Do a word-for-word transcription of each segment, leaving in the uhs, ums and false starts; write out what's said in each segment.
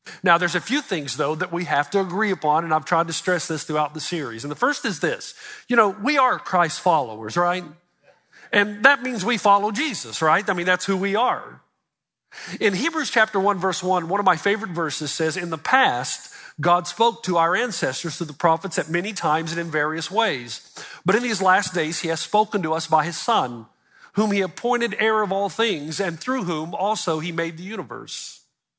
Now, there's a few things, though, that we have to agree upon, and I've tried to stress this throughout the series. And the first is this. You know, we are Christ followers, right? And that means we follow Jesus, right? I mean, that's who we are. In Hebrews chapter one, verse one, one of my favorite verses says, in the past, God spoke to our ancestors through the prophets at many times and in various ways. But in these last days, he has spoken to us by his Son, whom he appointed heir of all things, and through whom also he made the universe.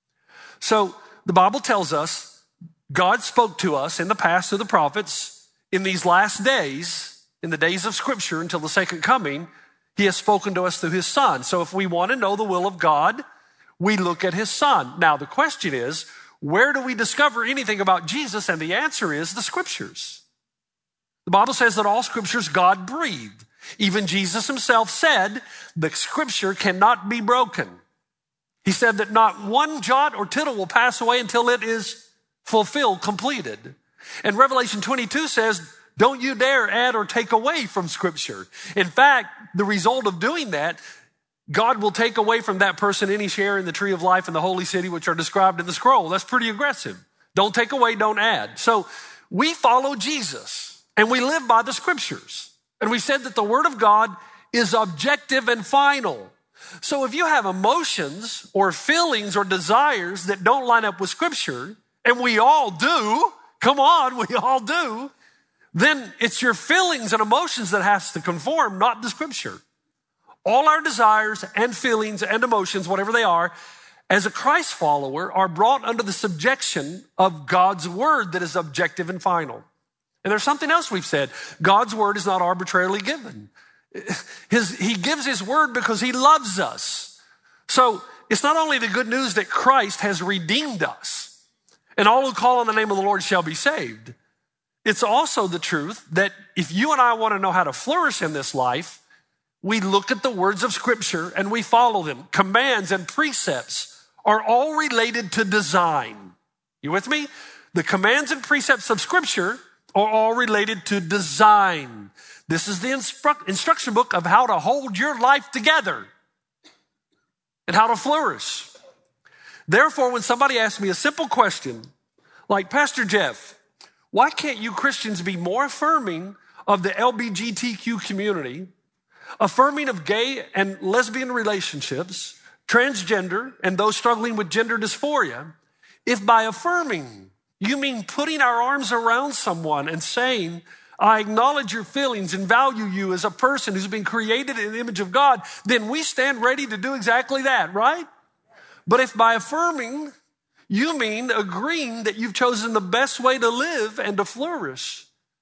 So the Bible tells us God spoke to us in the past through the prophets. In these last days, in the days of Scripture until the second coming, he has spoken to us through his Son. So if we want to know the will of God, we look at his Son. Now the question is, where do we discover anything about Jesus? And the answer is the Scriptures. The Bible says that all Scriptures God breathed. Even Jesus himself said the Scripture cannot be broken. He said that not one jot or tittle will pass away until it is fulfilled, completed. And Revelation twenty-two says, don't you dare add or take away from Scripture. In fact, the result of doing that, God will take away from that person any share in the tree of life and the holy city, which are described in the scroll. That's pretty aggressive. Don't take away, don't add. So we follow Jesus and we live by the Scriptures. And we said that the Word of God is objective and final. So if you have emotions or feelings or desires that don't line up with Scripture, and we all do, come on, we all do, then it's your feelings and emotions that has to conform, not the Scripture. All our desires and feelings and emotions, whatever they are, as a Christ follower, are brought under the subjection of God's Word that is objective and final. And there's something else we've said. God's Word is not arbitrarily given. His, he gives his word because he loves us. So it's not only the good news that Christ has redeemed us and all who call on the name of the Lord shall be saved. It's also the truth that if you and I want to know how to flourish in this life, we look at the words of Scripture and we follow them. Commands and precepts are all related to design. You with me? The commands and precepts of Scripture are all related to design. This is the instru- instruction book of how to hold your life together and how to flourish. Therefore, when somebody asks me a simple question like, Pastor Jeff, why can't you Christians be more affirming of the L G B T Q community, affirming of gay and lesbian relationships, transgender, and those struggling with gender dysphoria, if by affirming you mean putting our arms around someone and saying, I acknowledge your feelings and value you as a person who's been created in the image of God, then we stand ready to do exactly that, right? But if by affirming, you mean agreeing that you've chosen the best way to live and to flourish,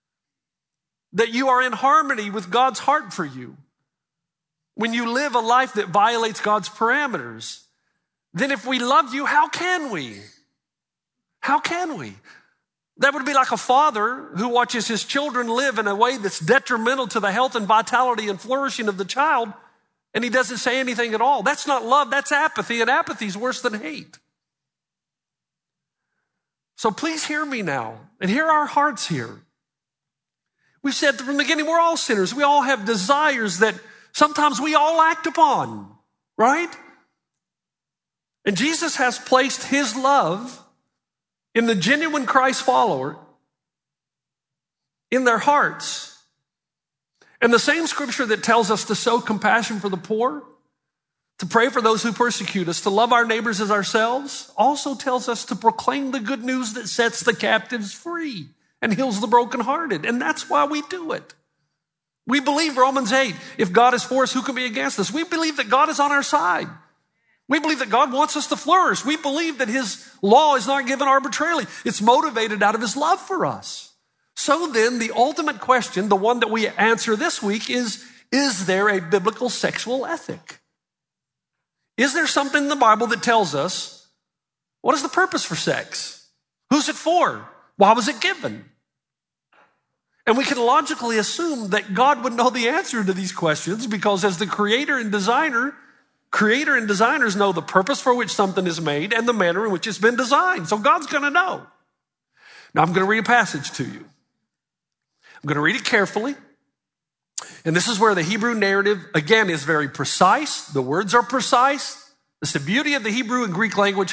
that you are in harmony with God's heart for you, when you live a life that violates God's parameters, then if we love you, how can we? How can we? That would be like a father who watches his children live in a way that's detrimental to the health and vitality and flourishing of the child, and he doesn't say anything at all. That's not love, that's apathy, and apathy is worse than hate. So please hear me now, and hear our hearts here. We've said from the beginning, we're all sinners. We all have desires that sometimes we all act upon, right? And Jesus has placed his love in the genuine Christ follower, in their hearts. And the same Scripture that tells us to show compassion for the poor, to pray for those who persecute us, to love our neighbors as ourselves, also tells us to proclaim the good news that sets the captives free and heals the brokenhearted. And that's why we do it. We believe Romans eight, if God is for us, who can be against us? We believe that God is on our side. We believe that God wants us to flourish. We believe that his law is not given arbitrarily. It's motivated out of his love for us. So then the ultimate question, the one that we answer this week is, is there a biblical sexual ethic? Is there something in the Bible that tells us, what is the purpose for sex? Who's it for? Why was it given? And we can logically assume that God would know the answer to these questions because as the creator and designer, Creator and designers know the purpose for which something is made and the manner in which it's been designed. So God's going to know. Now I'm going to read a passage to you. I'm going to read it carefully. And this is where the Hebrew narrative, again, is very precise. The words are precise. It's the beauty of the Hebrew and Greek language.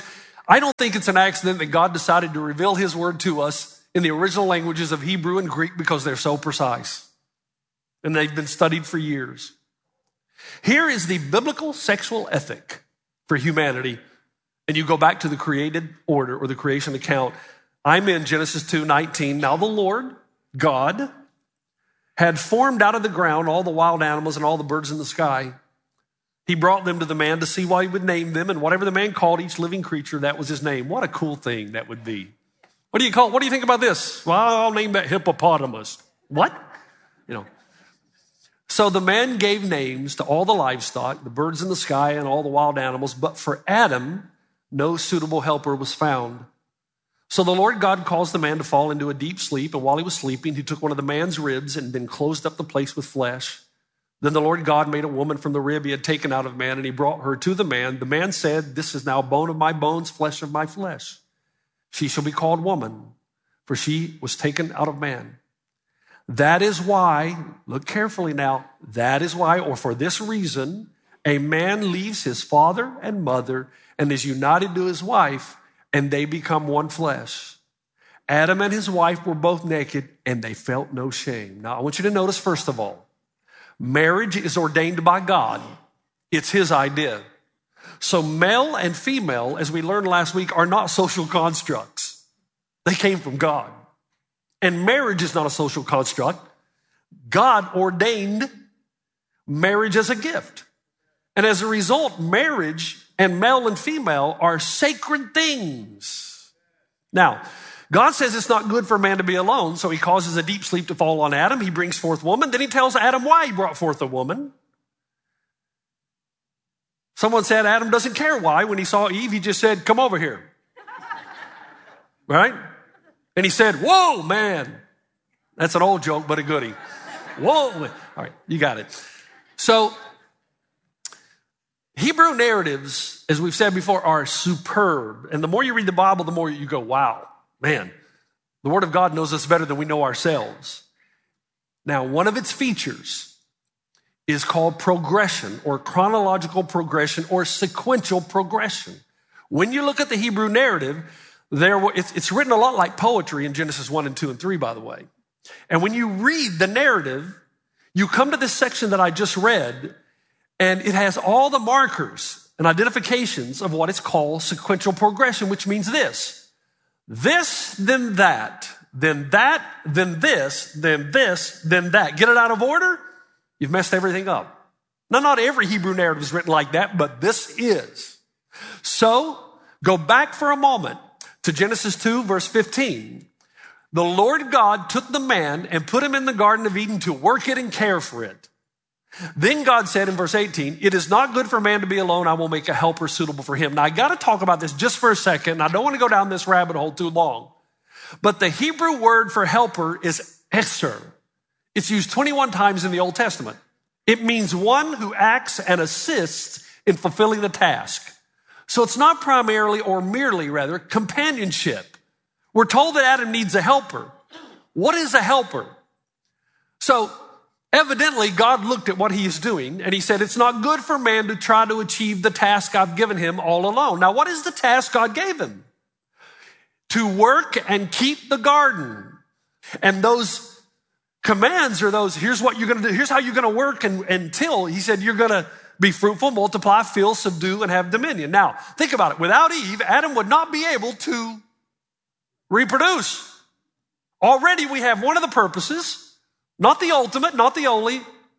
I don't think it's an accident that God decided to reveal his word to us in the original languages of Hebrew and Greek because they're so precise. And they've been studied for years. Here is the biblical sexual ethic for humanity. And you go back to the created order or the creation account. I'm in Genesis two nineteen. Now the Lord, God, had formed out of the ground all the wild animals and all the birds in the sky. He brought them to the man to see what he would name them, and whatever the man called each living creature, that was his name. What a cool thing that would be. What do you call, what do you think about this? Well, I'll name that hippopotamus. What? You know. So the man gave names to all the livestock, the birds in the sky, and all the wild animals, but for Adam, no suitable helper was found. So the Lord God caused the man to fall into a deep sleep, and while he was sleeping, he took one of the man's ribs and then closed up the place with flesh. Then the Lord God made a woman from the rib he had taken out of man, and he brought her to the man. The man said, this is now bone of my bones, flesh of my flesh. She shall be called woman, for she was taken out of man. That is why, look carefully now, that is why, or for this reason, a man leaves his father and mother and is united to his wife, and they become one flesh. Adam and his wife were both naked, and they felt no shame. Now, I want you to notice, first of all, marriage is ordained by God. It's his idea. So male and female, as we learned last week, are not social constructs. They came from God. And marriage is not a social construct. God ordained marriage as a gift. And as a result, marriage and male and female are sacred things. Now, God says it's not good for a man to be alone, so he causes a deep sleep to fall on Adam. He brings forth woman. Then he tells Adam why he brought forth a woman. Someone said Adam doesn't care why. When he saw Eve, he just said, come over here. Right? And he said, whoa, man. That's an old joke, but a goodie. Whoa. All right, you got it. So, Hebrew narratives, as we've said before, are superb. And the more you read the Bible, the more you go, wow, man, the Word of God knows us better than we know ourselves. Now, one of its features is called progression or chronological progression or sequential progression. When you look at the Hebrew narrative, there it's, it's written a lot like poetry in Genesis one and two and three, by the way. And when you read the narrative, you come to this section that I just read, and it has all the markers and identifications of what is called sequential progression, which means this. This, then that, then that, then this, then this, then that. Get it out of order? You've messed everything up. Now, not every Hebrew narrative is written like that, but this is. So, go back for a moment to Genesis two, verse fifteen. The Lord God took the man and put him in the Garden of Eden to work it and care for it. Then God said in verse eighteen, it is not good for man to be alone. I will make a helper suitable for him. Now, I got to talk about this just for a second. I don't want to go down this rabbit hole too long. But the Hebrew word for helper is eser. It's used twenty-one times in the Old Testament. It means one who acts and assists in fulfilling the task. So it's not primarily or merely, rather, companionship. We're told that Adam needs a helper. What is a helper? So evidently, God looked at what he is doing and he said, it's not good for man to try to achieve the task I've given him all alone. Now, what is the task God gave him? To work and keep the garden. And those commands are those, here's what you're going to do. Here's how you're going to work and, until he said, you're going to be fruitful, multiply, fill, subdue, and have dominion. Now, think about it. Without Eve, Adam would not be able to reproduce. Already we have one of the purposes, not the ultimate, not the only,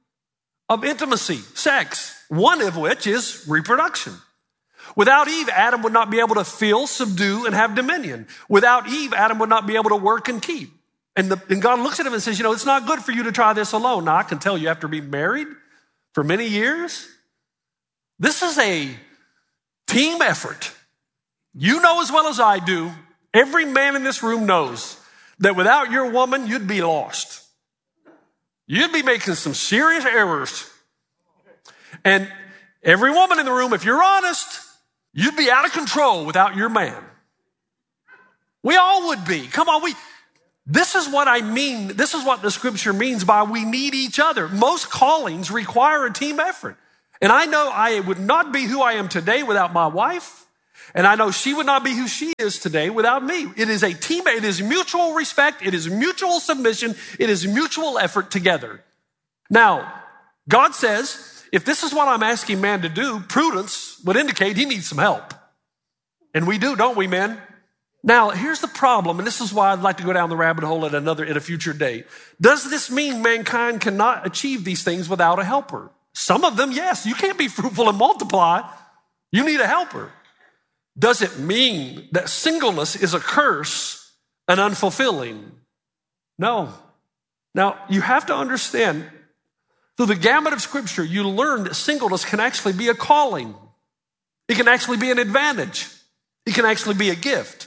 of intimacy, sex, one of which is reproduction. Without Eve, Adam would not be able to fill, subdue, and have dominion. Without Eve, Adam would not be able to work and keep. And, the, and God looks at him and says, you know, it's not good for you to try this alone. Now, I can tell you after being married for many years, this is a team effort. You know as well as I do, every man in this room knows that without your woman, you'd be lost. You'd be making some serious errors. And every woman in the room, if you're honest, you'd be out of control without your man. We all would be. Come on, we... This is what I mean. This is what the scripture means by we need each other. Most callings require a team effort. And I know I would not be who I am today without my wife. And I know she would not be who she is today without me. It is a team. It is mutual respect. It is mutual submission. It is mutual effort together. Now, God says, if this is what I'm asking man to do, prudence would indicate he needs some help. And we do, don't we, men? Now, here's the problem, and this is why I'd like to go down the rabbit hole at another, at a future date. Does this mean mankind cannot achieve these things without a helper? Some of them, yes. You can't be fruitful and multiply. You need a helper. Does it mean that singleness is a curse and unfulfilling? No. Now, you have to understand, through the gamut of Scripture, you learn that singleness can actually be a calling. It can actually be an advantage. It can actually be a gift.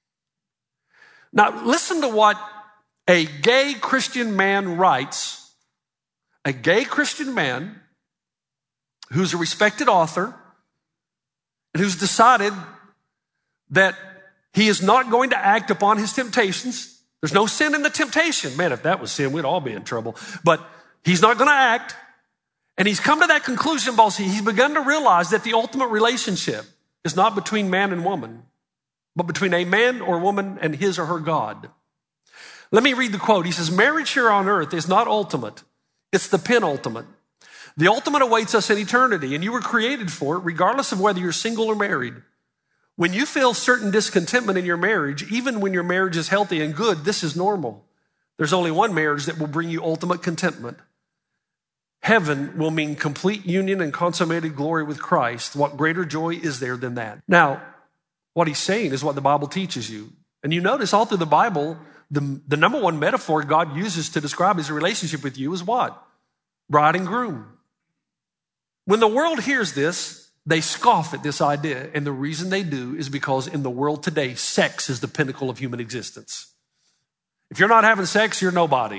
Now, listen to what a gay Christian man writes. A gay Christian man who's a respected author and who's decided that he is not going to act upon his temptations. There's no sin in the temptation. Man, if that was sin, we'd all be in trouble. But he's not going to act. And he's come to that conclusion because he's begun to realize that the ultimate relationship is not between man and woman, but between a man or woman and his or her God. Let me read the quote. He says, marriage here on earth is not ultimate. It's the penultimate. The ultimate awaits us in eternity, and you were created for it, regardless of whether you're single or married. When you feel certain discontentment in your marriage, even when your marriage is healthy and good, this is normal. There's only one marriage that will bring you ultimate contentment. Heaven will mean complete union and consummated glory with Christ. What greater joy is there than that? Now, what he's saying is what the Bible teaches you. And you notice all through the Bible, the, the number one metaphor God uses to describe his relationship with you is what? Bride and groom. When the world hears this, they scoff at this idea. And the reason they do is because in the world today, sex is the pinnacle of human existence. If you're not having sex, you're nobody.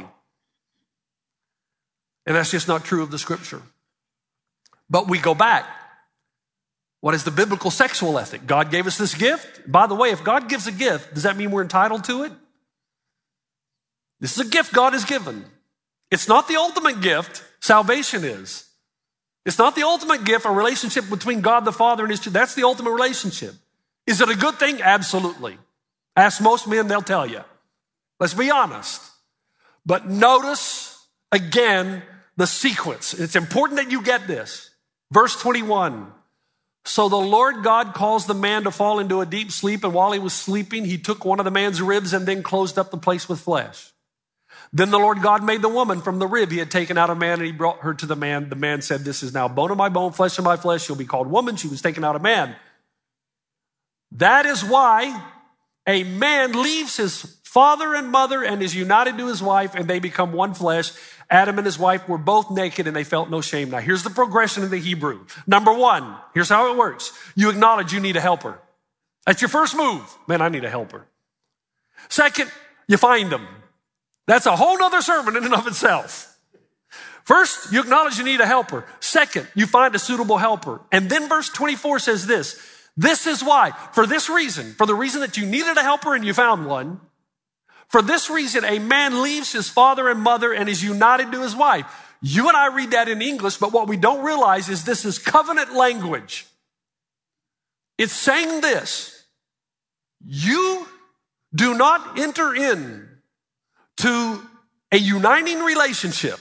And that's just not true of the Scripture. But we go back. What is the biblical sexual ethic? God gave us this gift. By the way, if God gives a gift, does that mean we're entitled to it? This is a gift God has given. It's not the ultimate gift. Salvation is. It's not the ultimate gift, a relationship between God the Father and his children. That's the ultimate relationship. Is it a good thing? Absolutely. Ask most men, they'll tell you. Let's be honest. But notice again the sequence. It's important that you get this. Verse twenty-one. So the Lord God caused the man to fall into a deep sleep, and while he was sleeping, he took one of the man's ribs and then closed up the place with flesh. Then the Lord God made the woman from the rib he had taken out of man, and he brought her to the man. The man said, this is now bone of my bone, flesh of my flesh. She'll be called woman. She was taken out of man. That is why a man leaves his father and mother and is united to his wife, and they become one flesh. Adam and his wife were both naked, and they felt no shame. Now, here's the progression in the Hebrew. Number one, here's how it works. You acknowledge you need a helper. That's your first move. Man, I need a helper. Second, you find them. That's a whole nother sermon in and of itself. First, you acknowledge you need a helper. Second, you find a suitable helper. And then verse twenty-four says this. This is why. For this reason, for the reason that you needed a helper and you found one, for this reason, a man leaves his father and mother and is united to his wife. You and I read that in English, but what we don't realize is this is covenant language. It's saying this. You do not enter in to a uniting relationship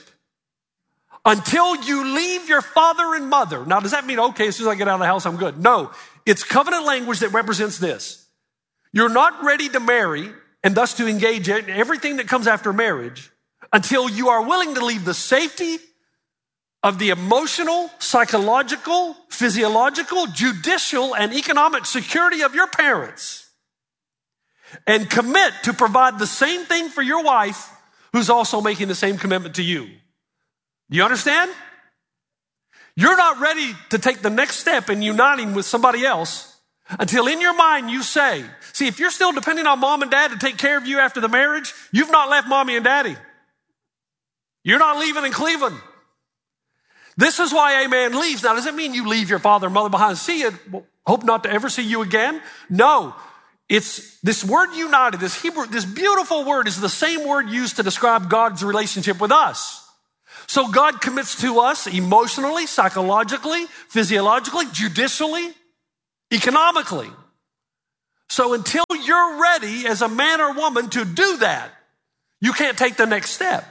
until you leave your father and mother. Now, does that mean, okay, as soon as I get out of the house, I'm good? No, it's covenant language that represents this. You're not ready to marry and thus to engage in everything that comes after marriage until you are willing to leave the safety of the emotional, psychological, physiological, judicial, and economic security of your parents and commit to provide the same thing for your wife who's also making the same commitment to you. Do you understand? You're not ready to take the next step in uniting with somebody else until in your mind you say, see, if you're still depending on mom and dad to take care of you after the marriage, you've not left mommy and daddy. You're not leaving and cleaving. This is why a man leaves. Now, does it mean you leave your father and mother behind? See you, hope not to ever see you again? No. It's this word united, this Hebrew, this beautiful word is the same word used to describe God's relationship with us. So God commits to us emotionally, psychologically, physiologically, judicially, economically. So until you're ready as a man or woman to do that, you can't take the next step.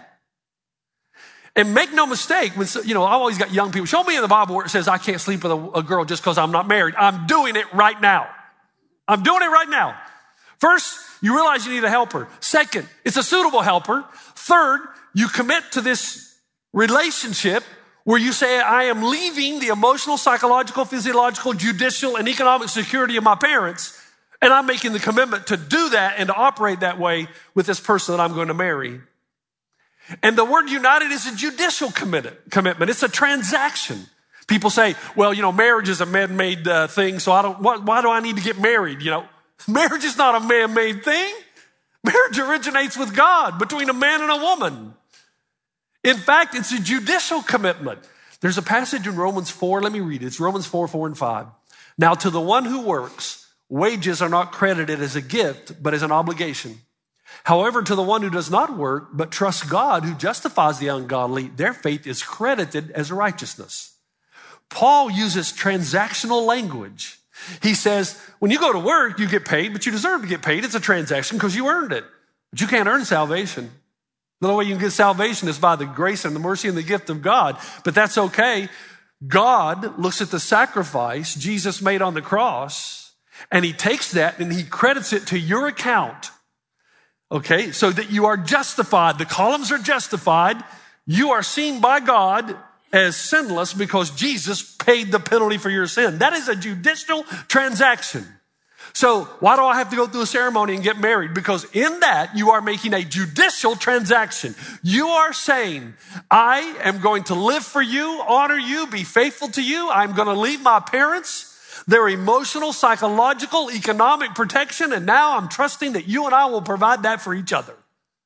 And make no mistake, when, you know, I've always got young people, show me in the Bible where it says I can't sleep with a, a girl just because I'm not married. I'm doing it right now. I'm doing it right now. First, you realize you need a helper. Second, it's a suitable helper. Third, you commit to this relationship where you say, I am leaving the emotional, psychological, physiological, judicial, and economic security of my parents, and I'm making the commitment to do that and to operate that way with this person that I'm going to marry. And the word united is a judicial commitment. It's a transaction. People say, well, you know, marriage is a man-made uh, thing, so I don't, why, why do I need to get married? You know, marriage is not a man-made thing. Marriage originates with God between a man and a woman. In fact, it's a judicial commitment. There's a passage in Romans four. Let me read it. It's Romans four, four and five. Now to the one who works, wages are not credited as a gift, but as an obligation. However, to the one who does not work, but trusts God who justifies the ungodly, their faith is credited as righteousness. Paul uses transactional language. He says, when you go to work, you get paid, but you deserve to get paid. It's a transaction because you earned it. But you can't earn salvation. The only way you can get salvation is by the grace and the mercy and the gift of God. But that's okay. God looks at the sacrifice Jesus made on the cross, and he takes that and he credits it to your account. Okay, so that you are justified. The columns are justified. You are seen by God as sinless because Jesus paid the penalty for your sin. That is a judicial transaction. So why do I have to go through a ceremony and get married? Because in that, you are making a judicial transaction. You are saying, I am going to live for you, honor you, be faithful to you. I'm going to leave my parents, their emotional, psychological, economic protection, and now I'm trusting that you and I will provide that for each other.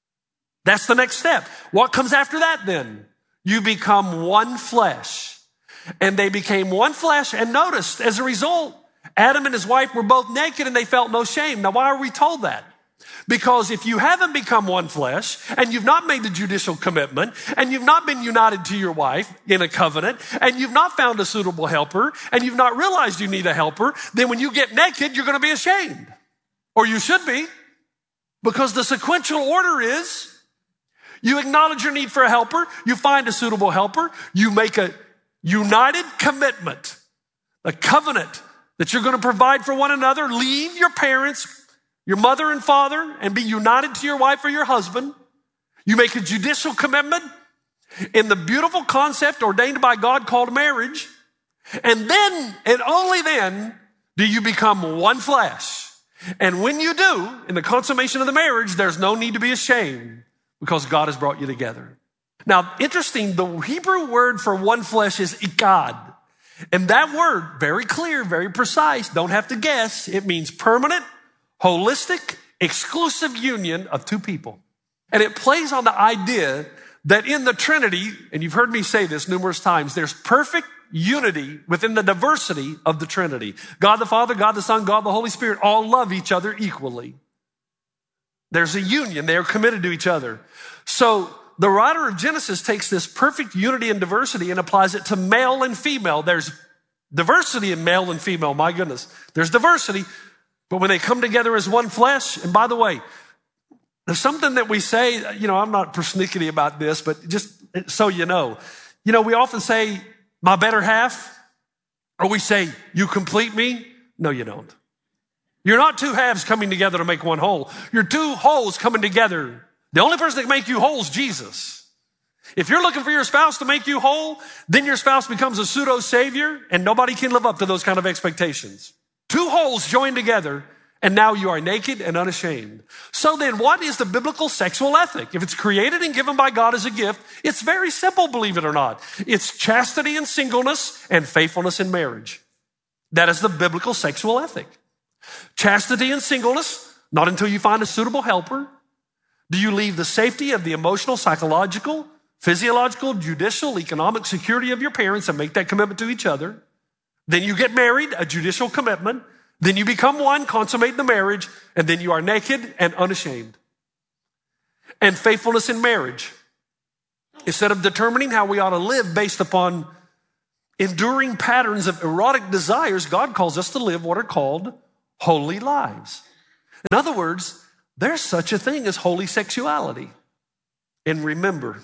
That's the next step. What comes after that then? You become one flesh. And they became one flesh, and noticed as a result, Adam and his wife were both naked and they felt no shame. Now, why are we told that? Because if you haven't become one flesh and you've not made the judicial commitment and you've not been united to your wife in a covenant and you've not found a suitable helper and you've not realized you need a helper, then when you get naked, you're going to be ashamed. Or you should be. Because the sequential order is you acknowledge your need for a helper, you find a suitable helper, you make a united commitment, a covenant that you're going to provide for one another, leave your parents, your mother and father, and be united to your wife or your husband. You make a judicial commitment in the beautiful concept ordained by God called marriage. And then, and only then, do you become one flesh. And when you do, in the consummation of the marriage, there's no need to be ashamed because God has brought you together. Now, interesting, the Hebrew word for one flesh is ikad. And that word, very clear, very precise, don't have to guess. It means permanent, holistic, exclusive union of two people. And it plays on the idea that in the Trinity, and you've heard me say this numerous times, there's perfect unity within the diversity of the Trinity. God the Father, God the Son, God the Holy Spirit all love each other equally. There's a union. They are committed to each other. So the writer of Genesis takes this perfect unity and diversity and applies it to male and female. There's diversity in male and female. My goodness. There's diversity. But when they come together as one flesh, and by the way, there's something that we say, you know, I'm not persnickety about this, but just so you know, you know, we often say, my better half, or we say, you complete me. No, you don't. You're not two halves coming together to make one whole. You're two wholes coming together. The only person that can make you whole is Jesus. If you're looking for your spouse to make you whole, then your spouse becomes a pseudo savior, and nobody can live up to those kind of expectations. Two wholes joined together, and now you are naked and unashamed. So then, what is the biblical sexual ethic? If it's created and given by God as a gift, it's very simple, believe it or not. It's chastity in singleness and faithfulness in marriage. That is the biblical sexual ethic. Chastity in singleness, not until you find a suitable helper. Do you leave the safety of the emotional, psychological, physiological, judicial, economic security of your parents and make that commitment to each other? Then you get married, a judicial commitment. Then you become one, consummate the marriage, and then you are naked and unashamed. And faithfulness in marriage. Instead of determining how we ought to live based upon enduring patterns of erotic desires, God calls us to live what are called holy lives. In other words, there's such a thing as holy sexuality. And remember,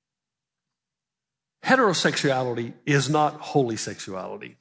heterosexuality is not holy sexuality.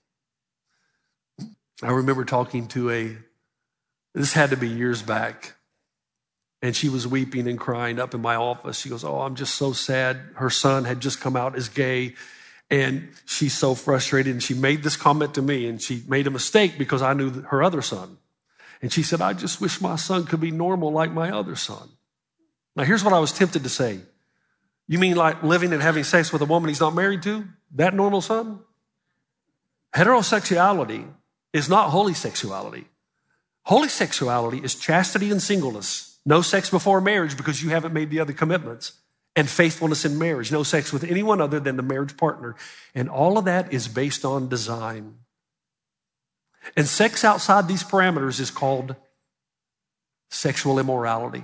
I remember talking to a, this had to be years back, and she was weeping and crying up in my office. She goes, oh, I'm just so sad. Her son had just come out as gay, and she's so frustrated. And she made this comment to me, and she made a mistake because I knew her other son. And she said, I just wish my son could be normal like my other son. Now, here's what I was tempted to say. You mean like living and having sex with a woman he's not married to? That normal son? Heterosexuality is not holy sexuality. Holy sexuality is chastity and singleness. No sex before marriage because you haven't made the other commitments. And faithfulness in marriage. No sex with anyone other than the marriage partner. And all of that is based on design. And sex outside these parameters is called sexual immorality.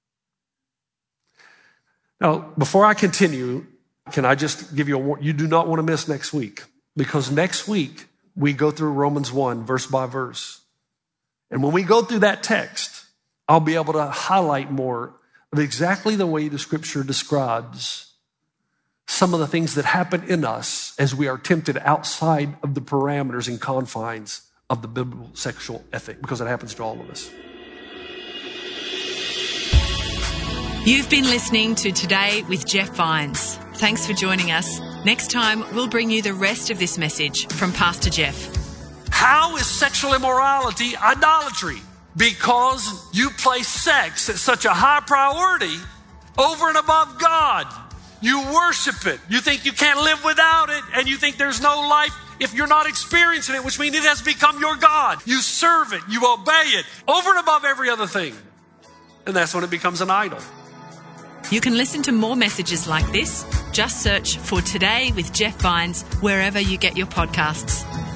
Now, before I continue, can I just give you a warning? You do not want to miss next week. Because next week, we go through Romans one, verse by verse. And when we go through that text, I'll be able to highlight more of exactly the way the scripture describes some of the things that happen in us as we are tempted outside of the parameters and confines of the biblical sexual ethic, because it happens to all of us. You've been listening to Today with Jeff Vines. Thanks for joining us. Next time, we'll bring you the rest of this message from Pastor Jeff. How is sexual immorality idolatry? Because you place sex at such a high priority over and above God. You worship it. You think you can't live without it, and you think there's no life if you're not experiencing it, which means it has become your God. You serve it. You obey it over and above every other thing. And that's when it becomes an idol. You can listen to more messages like this. Just search for Today with Jeff Vines wherever you get your podcasts.